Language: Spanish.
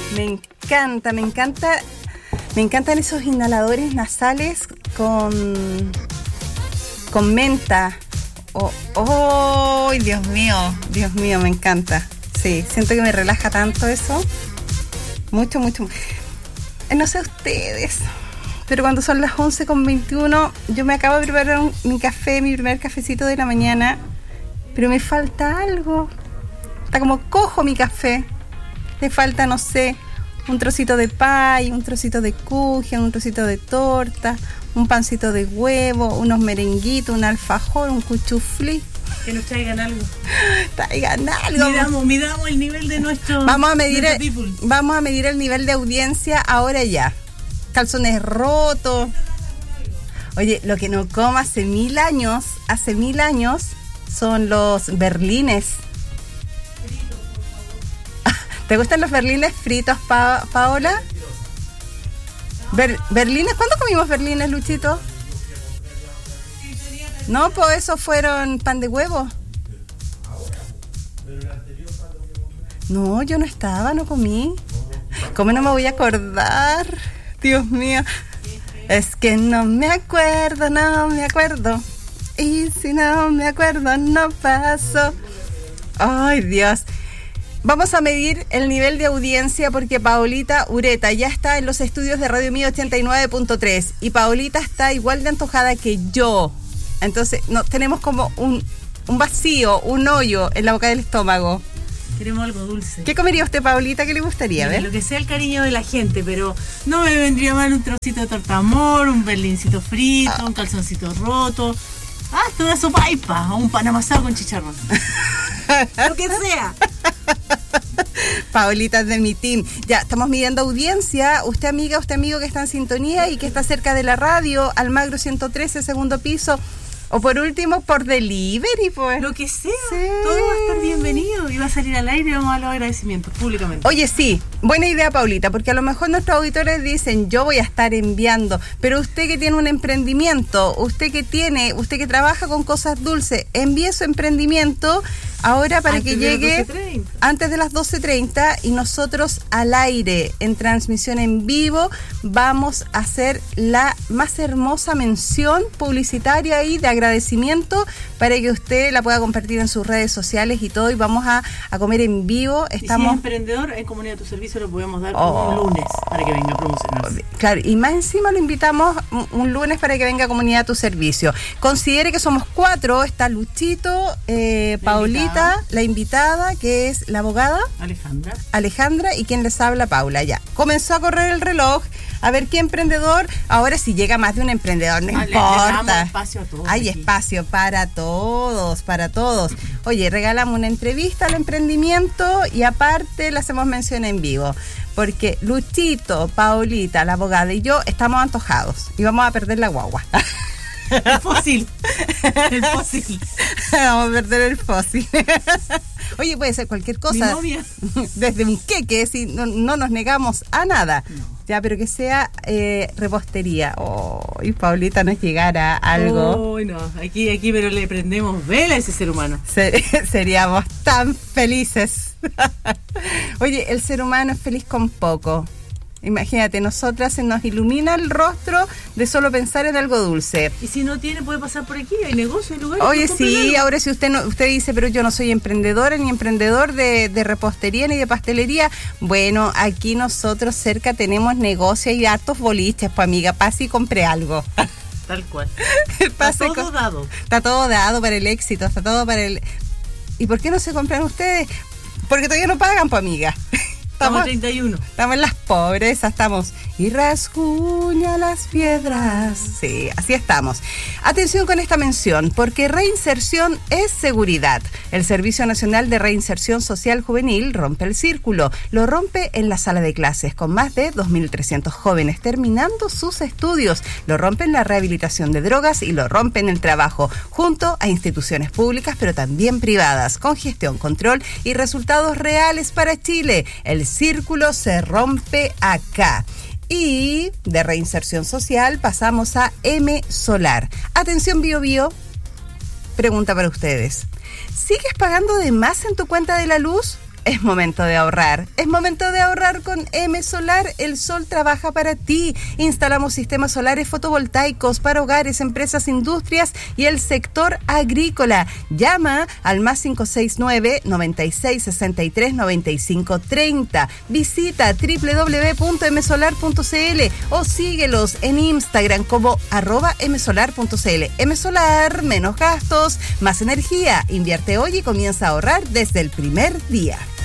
Me encanta. Me encantan esos inhaladores nasales con menta. Oh, Dios mío, me encanta. Sí, siento que me relaja tanto eso. Mucho. No sé ustedes, pero cuando son las 11:21, yo me acabo de preparar mi primer cafecito de la mañana, pero me falta algo. Está como cojo mi café. Le falta, no sé, un trocito de pay, un trocito de kuchen, un trocito de torta, un pancito de huevo, unos merenguitos, un alfajor, un cuchuflí. Que nos traigan algo. Traigan algo. Midamos el nivel de nuestro. Vamos a medir el nivel de audiencia ahora ya. Calzones rotos. Oye, lo que no como hace mil años son los berlines. ¿Te gustan los berlines fritos, Paola? ¿Berlines? ¿Cuándo comimos berlines, Luchito? No, pues esos fueron pan de huevo. No, yo no estaba, no comí. ¿Cómo no me voy a acordar? Dios mío. Es que no me acuerdo. Y si no me acuerdo, no paso. Ay, Dios. Vamos a medir el nivel de audiencia porque Paolita Ureta ya está en los estudios de Radio Mío 89.3 y Paolita está igual de antojada que yo. Entonces, tenemos como un vacío, un hoyo en la boca del estómago. Queremos algo dulce. ¿Qué comería usted, Paolita? ¿Qué le gustaría? Mira, lo que sea el cariño de la gente, pero no me vendría mal un trocito de torta amor, un berlincito frito, un calzoncito roto, hasta una sopaipa o un pan amasado con chicharrón. Lo que sea. Paolita es de mi team. Ya, estamos midiendo audiencia. Usted amigo que está en sintonía y que está cerca de la radio, Almagro 113, segundo piso. O por último, por delivery, pues. Lo que sea, sí. Todo va a estar bienvenido y va a salir al aire y vamos a dar los agradecimientos públicamente. Oye, sí, buena idea, Paulita, porque a lo mejor nuestros auditores dicen, yo voy a estar enviando, pero usted que tiene un emprendimiento, usted que trabaja con cosas dulces, envíe su emprendimiento ahora para que llegue antes de las 12:30 y nosotros al aire, en transmisión en vivo, vamos a hacer la más hermosa mención publicitaria ahí de agradecimiento para que usted la pueda compartir en sus redes sociales y todo, y vamos a comer en vivo. Estamos... Y si es emprendedor, en Comunidad Tu Servicio lo podemos dar un lunes para que venga a promocionarse. Claro, y más encima lo invitamos un lunes para que venga a Comunidad Tu Servicio. Considere que somos 4, está Luchito, Paulita, la invitada, que es la abogada Alejandra, y quien les habla, Paula. Ya comenzó a correr el reloj, a ver qué emprendedor. Ahora si llega más de un emprendedor, no importa. Le damos espacio a todos. Hay aquí espacio para todos. Oye, regalamos una entrevista al emprendimiento y aparte le hacemos mención en vivo, porque Luchito, Paulita, la abogada y yo estamos antojados y vamos a perder la guagua. El fósil. Vamos a perder el fósil. Oye, puede ser cualquier cosa. Mi novia. Desde un queque, si no nos negamos a nada. No. Ya, pero que sea repostería. Y Paulita nos llegara algo. No, aquí pero le prendemos vela a ese ser humano. Seríamos tan felices. Oye, el ser humano es feliz con poco. Imagínate, nosotras se nos ilumina el rostro de solo pensar en algo dulce. Y si no tiene, puede pasar por aquí, hay negocio, hay lugar. Oye, sí, ahora si usted dice, pero yo no soy emprendedora ni emprendedor de repostería ni de pastelería. Bueno, aquí nosotros cerca tenemos negocio y hartos boliches, pues amiga, pase y compre algo. Tal cual. Está todo dado. Está todo dado para el éxito, está todo para el... ¿Y por qué no se compran ustedes? Porque todavía no pagan, pues amiga. Estamos 31. Estamos en las pobrezas, estamos. Y rasguña las piedras. Sí, así estamos. Atención con esta mención, porque reinserción es seguridad. El Servicio Nacional de Reinserción Social Juvenil rompe el círculo. Lo rompe en la sala de clases, con más de 2.300 jóvenes terminando sus estudios. Lo rompe en la rehabilitación de drogas y lo rompe en el trabajo, junto a instituciones públicas, pero también privadas, con gestión, control y resultados reales para Chile. El círculo se rompe acá. Y de reinserción social pasamos a M Solar. Atención, Bio Bio, pregunta para ustedes. ¿Sigues pagando de más en tu cuenta de la luz? Es momento de ahorrar. Es momento de ahorrar con M-Solar. El sol trabaja para ti. Instalamos sistemas solares fotovoltaicos para hogares, empresas, industrias y el sector agrícola. Llama al +569 9663 9530. Visita www.msolar.cl o síguelos en Instagram como @msolar.cl. M-Solar, menos gastos, más energía. Invierte hoy y comienza a ahorrar desde el primer día.